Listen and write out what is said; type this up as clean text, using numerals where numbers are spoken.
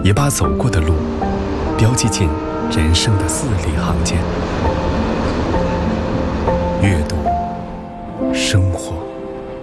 也把走过的路标记进人生的字里行间。阅读，生活。